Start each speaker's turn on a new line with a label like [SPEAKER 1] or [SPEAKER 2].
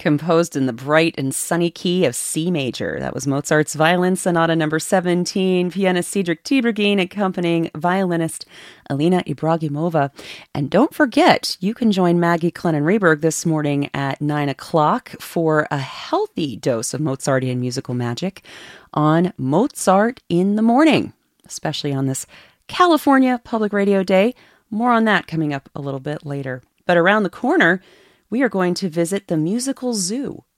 [SPEAKER 1] composed in the bright and sunny key of C major. That was Mozart's Violin Sonata number 17, pianist Cedric Tiberghien accompanying violinist Alina Ibragimova. And don't forget, you can join Maggie Clennon-Reberg this morning at 9 o'clock for a healthy dose of Mozartian musical magic on Mozart in the Morning, especially on this California Public Radio Day. More on that coming up a little bit later. But around the corner, we are going to visit the Musical Zoo.